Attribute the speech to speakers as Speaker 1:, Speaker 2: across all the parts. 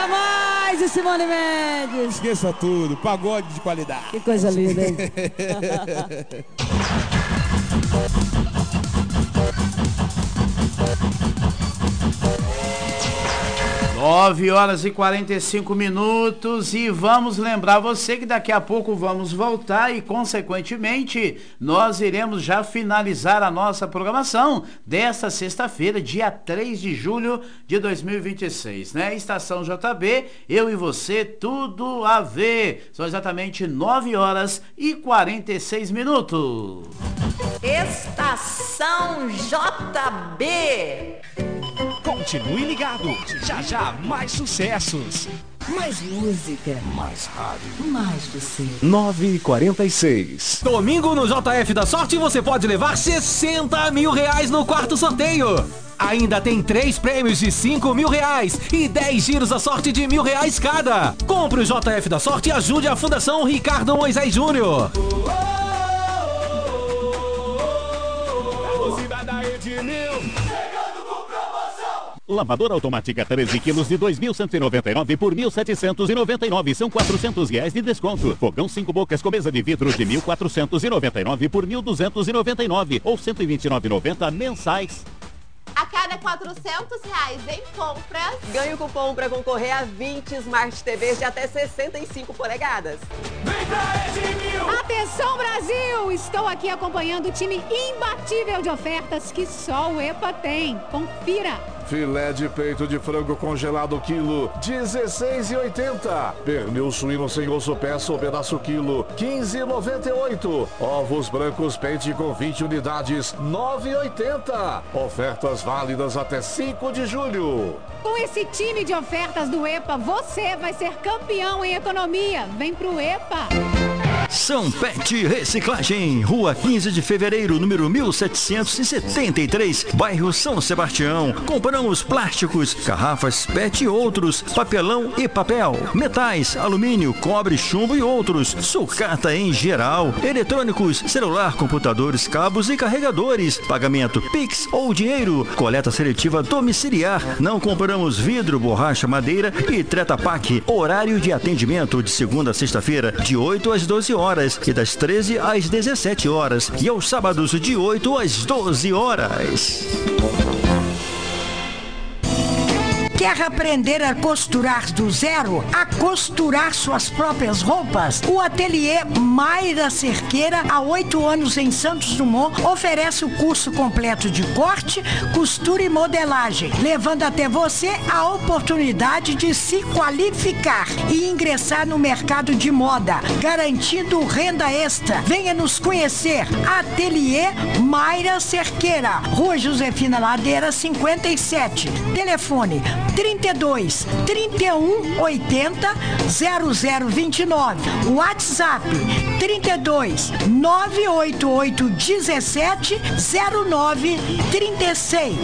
Speaker 1: Nunca mais, e Simone Mendes.
Speaker 2: Esqueça tudo, pagode de qualidade.
Speaker 1: Que coisa linda, hein?
Speaker 3: 9h45 e vamos lembrar você que daqui a pouco vamos voltar e, consequentemente, nós iremos já finalizar a nossa programação desta sexta-feira, dia 3 de julho de 2026, né? Estação JB, eu e você, tudo a ver. São exatamente 9h46.
Speaker 4: Estação JB.
Speaker 5: Continue ligado, já já mais sucessos.
Speaker 1: Mais música.
Speaker 5: Mais rádio.
Speaker 1: Mais você.
Speaker 5: 9h46.
Speaker 6: Domingo no JF da Sorte você pode levar 60 mil reais no quarto sorteio. Ainda tem 3 prêmios de 5 mil reais e 10 giros da sorte de R$1.000 cada. Compre o JF da Sorte e ajude a Fundação Ricardo Moisés Júnior.
Speaker 7: Lavadora automática 13 quilos de 2.199 por 1.799, são R$400 de desconto. Fogão 5 bocas com mesa de vidro de 1.499 por 1.299 ou 129,90 mensais.
Speaker 4: A cada R$400 em compras, ganhe o cupom para concorrer a 20 Smart TVs de até 65 polegadas.
Speaker 8: Atenção, Brasil! Estou aqui acompanhando o time imbatível de ofertas que só o EPA tem. Confira!
Speaker 9: Filé de peito de frango congelado quilo, R$16,80. Pernil suíno sem osso peça ou pedaço quilo, R$15,98. Ovos brancos pente com 20 unidades, R$9,80. Ofertas válidas até 5 de julho.
Speaker 8: Com esse time de ofertas do EPA, você vai ser campeão em economia. Vem pro EPA!
Speaker 10: São Pet Reciclagem, Rua 15 de Fevereiro, número 1773, bairro São Sebastião. Compramos plásticos, garrafas PET e outros, papelão e papel, metais, alumínio, cobre, chumbo e outros, sucata em geral, eletrônicos, celular, computadores, cabos e carregadores, pagamento Pix ou dinheiro, coleta seletiva domiciliar. Não compramos vidro, borracha, madeira e Treta Pak. Horário de atendimento de segunda a sexta-feira, de 8 às 12 horas e das 13 às 17 horas e aos sábados de 8 às 12 horas.
Speaker 11: Quer aprender a costurar do zero? A costurar suas próprias roupas? O ateliê Mayra Cerqueira, há 8 anos em Santos Dumont, oferece o curso completo de corte, costura e modelagem, levando até você a oportunidade de se qualificar e ingressar no mercado de moda, garantindo renda extra. Venha nos conhecer. Ateliê Mayra Cerqueira, Rua Josefina Ladeira, 57. Telefone 32 31 80 0029. WhatsApp 32 988 17 09 36.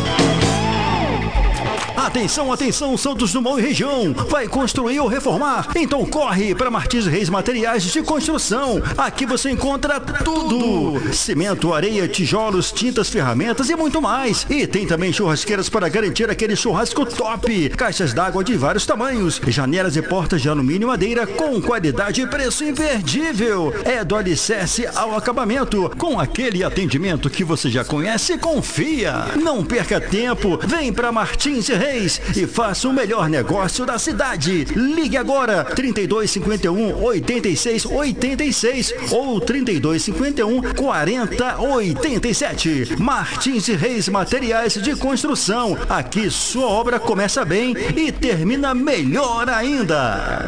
Speaker 10: Atenção, atenção, Santos Dumont e região. Vai construir ou reformar? Então corre para Martins Reis Materiais de Construção. Aqui você encontra tudo: cimento, areia, tijolos, tintas, ferramentas e muito mais. E tem também churrasqueiras para garantir aquele churrasco top. Caixas d'água de vários tamanhos, janelas e portas de alumínio e madeira com qualidade e preço imperdível. É do alicerce ao acabamento, com aquele atendimento que você já conhece e confia. Não perca tempo, vem para Martins Reis e faça o melhor negócio da cidade. Ligue agora 3251 8686 ou 3251 4087. Martins Reis Materiais de Construção. Aqui sua obra começa bem e termina melhor ainda.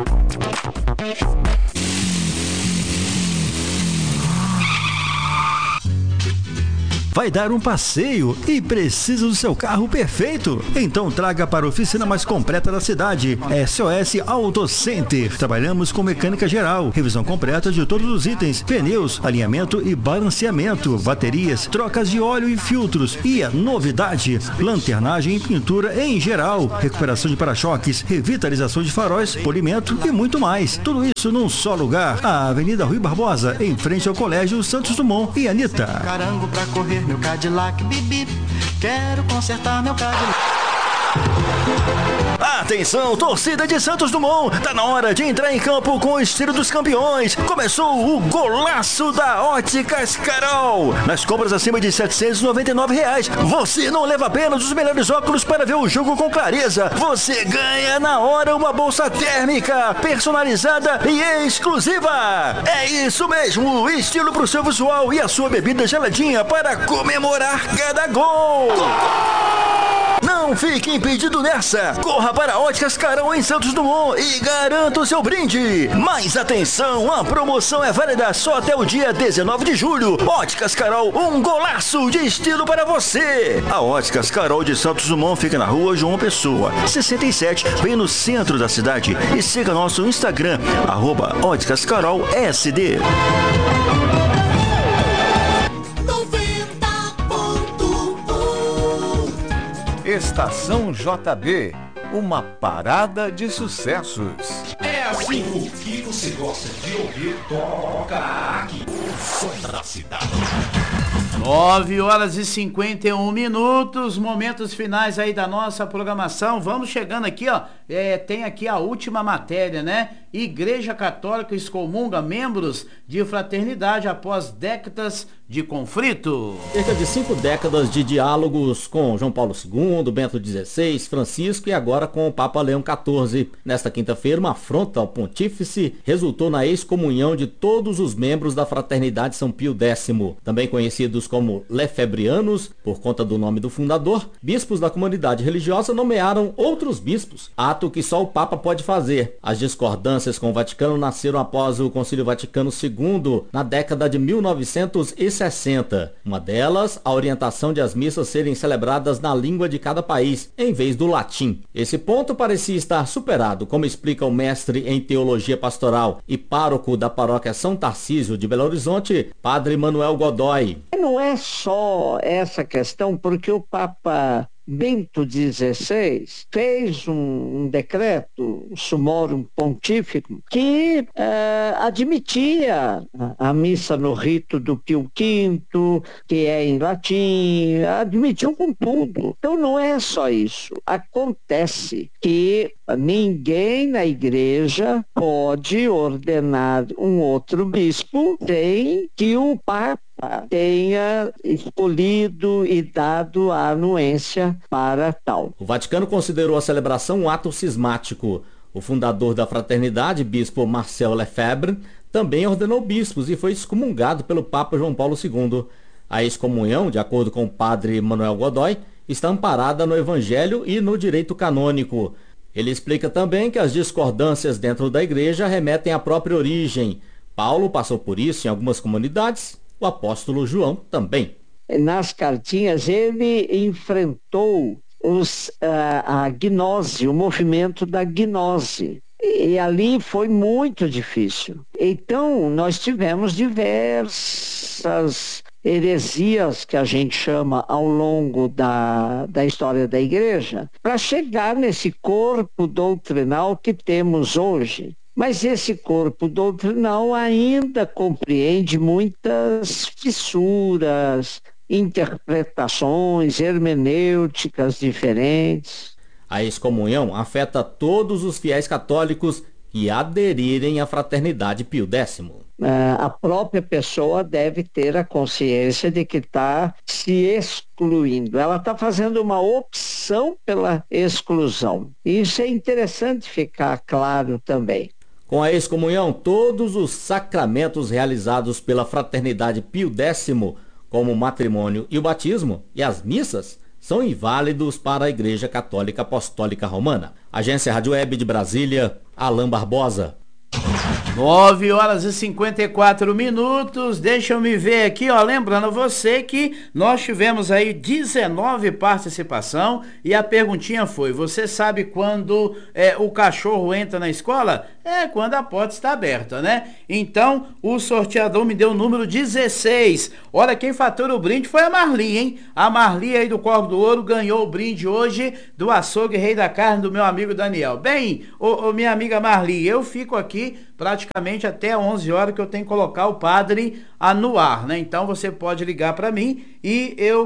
Speaker 10: Vai dar um passeio e precisa do seu carro perfeito? Então traga para a oficina mais completa da cidade, SOS Auto Center. Trabalhamos com mecânica geral, revisão completa de todos os itens, pneus, alinhamento e balanceamento, baterias, trocas de óleo e filtros. E a novidade, lanternagem e pintura em geral, recuperação de para-choques, revitalização de faróis, polimento e muito mais. Tudo isso num só lugar. A Avenida Rui Barbosa, em frente ao Colégio Santos Dumont e Anitta.
Speaker 12: Carango pra correr meu Cadillac, bibi. Quero consertar meu Cadillac.
Speaker 10: Atenção, torcida de Santos Dumont, tá na hora de entrar em campo com o estilo dos campeões. Começou o golaço da Óticas Carol. Nas compras acima de R$ 799, você não leva apenas os melhores óculos para ver o jogo com clareza. Você ganha na hora uma bolsa térmica, personalizada e exclusiva. É isso mesmo, estilo pro seu visual e a sua bebida geladinha para comemorar cada gol. Não fique impedido nessa. Corra para a Óticas Carol em Santos Dumont e garanta o seu brinde. Mas atenção, a promoção é válida só até o dia 19 de julho. Óticas Carol, um golaço de estilo para você. A Óticas Carol de Santos Dumont fica na rua João Pessoa, 67, bem no centro da cidade. E siga nosso Instagram, @óticascarolsd.
Speaker 12: Estação JB, uma parada de sucessos.
Speaker 5: É assim, o que você gosta de ouvir, toca aqui. O som da cidade.
Speaker 3: 9h51, momentos finais aí da nossa programação. Vamos chegando aqui, ó. Tem aqui a última matéria, né? Igreja Católica excomunga membros de fraternidade após décadas de conflito.
Speaker 13: Cerca de 5 décadas de diálogos com João Paulo II, Bento XVI, Francisco e agora com o Papa Leão XIV. Nesta quinta-feira, uma afronta ao pontífice resultou na excomunhão de todos os membros da Fraternidade São Pio X, também conhecidos como lefebrianos, por conta do nome do fundador. Bispos da comunidade religiosa nomearam outros bispos, ato que só o Papa pode fazer. As discordâncias com o Vaticano nasceram após o Concílio Vaticano II, na década de 1960. Uma delas, a orientação de as missas serem celebradas na língua de cada país, em vez do latim. Esse ponto parecia estar superado, como explica o mestre em Teologia Pastoral e pároco da paróquia São Tarcísio de Belo Horizonte, Padre Manuel Godoy.
Speaker 14: Não é só essa questão, porque o Papa Bento XVI fez um decreto, Summorum Pontificum, que admitia a missa no rito do Pio V, que é em latim, admitiu com tudo. Então não é só isso. Acontece que ninguém na igreja pode ordenar um outro bispo sem que o Papa tenha escolhido e dado a anuência para tal.
Speaker 13: O Vaticano considerou a celebração um ato cismático. O fundador da fraternidade, bispo Marcel Lefebvre, também ordenou bispos e foi excomungado pelo Papa João Paulo II. A excomunhão, de acordo com o padre Manuel Godoy, está amparada no Evangelho e no direito canônico. Ele explica também que as discordâncias dentro da igreja remetem à própria origem. Paulo passou por isso em algumas comunidades, o apóstolo João também.
Speaker 14: Nas cartinhas ele enfrentou a gnose, o movimento da gnose. E ali foi muito difícil. Então nós tivemos diversas heresias que a gente chama ao longo da história da igreja, para chegar nesse corpo doutrinal que temos hoje. Mas esse corpo doutrinal ainda compreende muitas fissuras, interpretações hermenêuticas diferentes.
Speaker 13: A excomunhão afeta todos os fiéis católicos que aderirem à Fraternidade Pio X.
Speaker 14: A própria pessoa deve ter a consciência de que está se excluindo. Ela está fazendo uma opção pela exclusão. Isso é interessante ficar claro também.
Speaker 13: Com a excomunhão, todos os sacramentos realizados pela Fraternidade Pio X, como o matrimônio e o batismo, e as missas, são inválidos para a Igreja Católica Apostólica Romana. Agência Rádio Web de Brasília, Alain Barbosa.
Speaker 3: 9h54, deixa eu me ver aqui, ó, lembrando você que nós tivemos aí 19 participação e a perguntinha foi, você sabe quando o cachorro entra na escola? É quando a porta está aberta, né? Então, o sorteador me deu o número 16. Olha, quem fatura o brinde foi a Marli, hein? A Marli aí do Corvo do Ouro ganhou o brinde hoje do açougue Rei da Carne do meu amigo Daniel. Bem, minha amiga Marli, eu fico aqui praticamente até 11 horas que eu tenho que colocar o padre no ar, né? Então você pode ligar para mim e eu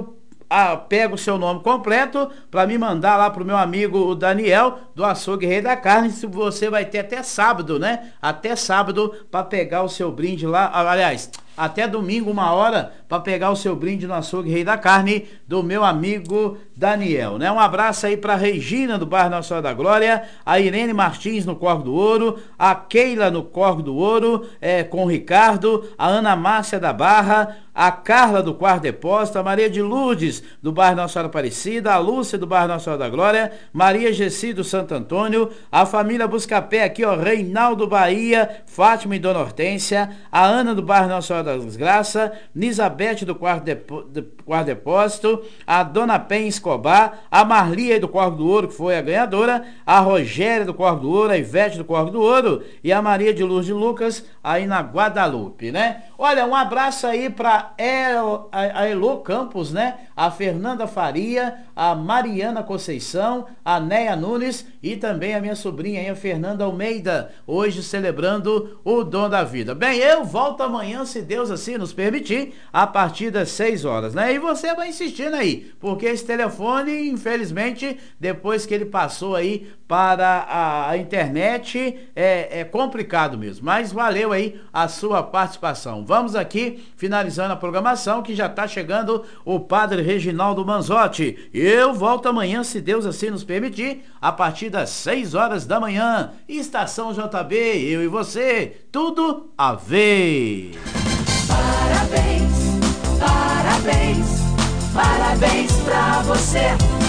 Speaker 3: pega o seu nome completo para me mandar lá pro meu amigo o Daniel do Açougue Rei da Carne. Se você vai ter até sábado, né? Até sábado para pegar o seu brinde lá. Aliás, até domingo, 1h, para pegar o seu brinde no Açougue Rei da Carne do meu amigo Daniel, né? Um abraço aí para Regina do bairro Nossa Senhora da Glória, a Irene Martins no Corgo do Ouro, a Keila no Corgo do Ouro, com o Ricardo, a Ana Márcia da Barra, a Carla do Quarto Depósito, a Maria de Lourdes do bairro Nossa Senhora Aparecida, a Lúcia do bairro Nossa Senhora da Glória, Maria Gessi do Santo Antônio, a família Buscapé aqui, ó, Reinaldo Bahia, Fátima e Dona Hortência, a Ana do bairro Nossa Senhora das Graças, Nisabete do Quarto Depósito, a Dona Pen Escobar, a Marlia do Corgo do Ouro, que foi a ganhadora, a Rogéria do Corgo do Ouro, a Ivete do Corgo do Ouro e a Maria de Lourdes Lucas aí na Guadalupe, né? Olha, um abraço aí para a Elo Campos, né? A Fernanda Faria, a Mariana Conceição, a Neia Nunes e também a minha sobrinha aí, a Fernanda Almeida, hoje celebrando o dom da vida. Bem, eu volto amanhã, se Deus assim nos permitir, a partir das 6h, né? E você vai insistindo aí, porque esse telefone, infelizmente, depois que ele passou aí para a internet, é complicado mesmo, mas valeu aí a sua participação. Vamos aqui, finalizando a programação, que já está chegando o Padre Reginaldo Manzotti. Eu volto amanhã, se Deus assim nos permitir, a partir das 6h. Estação JB, eu e você, tudo a ver.
Speaker 15: Parabéns, parabéns, parabéns pra você.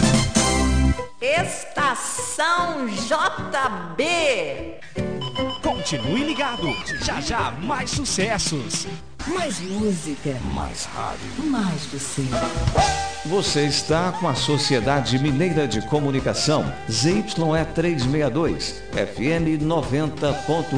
Speaker 15: Estação JB.
Speaker 5: Continue ligado. Já já mais sucessos.
Speaker 1: Mais música.
Speaker 5: Mais rádio.
Speaker 1: Mais você.
Speaker 12: Você está com a Sociedade Mineira de Comunicação, ZYE 362, FM 90.1.